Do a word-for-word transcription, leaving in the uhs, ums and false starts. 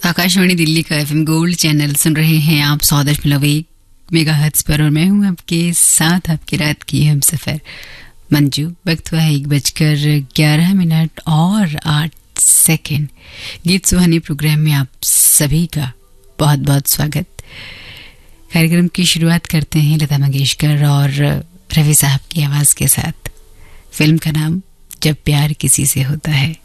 आकाशवाणी दिल्ली का FM gold channel सुन रहे हैं आप सौ दशमलव एक मेगाहर्ट्ज पर और मैं हूं आपके साथ आपकी रात की हम सफर मंजू। वक्त हुआ है एक बजकर ग्यारह मिनट और आठ सेकंड। गीत सुहानी प्रोग्राम में आप सभी का बहुत बहुत स्वागत। कार्यक्रम की शुरुआत करते हैं लता मंगेशकर और रवि साहब की आवाज के साथ। फिल्म का नाम जब प्यार किसी से होता है।